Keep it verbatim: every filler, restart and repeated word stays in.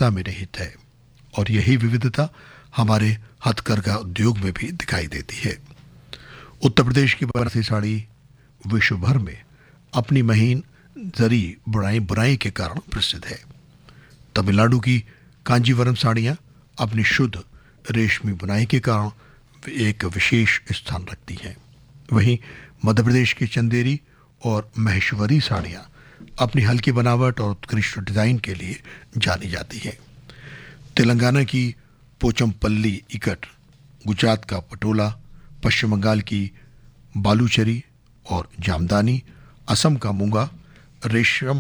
विविधता में निहित है और यही विविधता हमारे हथकरघा उद्योग में भी दिखाई देती है। उत्तर प्रदेश की बनारसी साड़ी विश्व भर में अपनी महीन जरी बुनाई बुनाई के कारण प्रसिद्ध है। तमिलनाडु की कांजीवरम साड़ियाँ अपनी शुद्ध रेशमी बुनाई के कारण एक विशेष स्थान रखती हैं। वहीं मध्य प्रदेश की चंदेरी और महेश्वरी साड़ियाँ अपनी हल्की बनावट और उत्कृष्ट डिजाइन के लिए जानी जाती हैं। तेलंगाना की पोचमपल्ली इकट, गुजरात का पटोला, पश्चिम बंगाल की बालूचरी और जामदानी, असम का मूंगा रेशम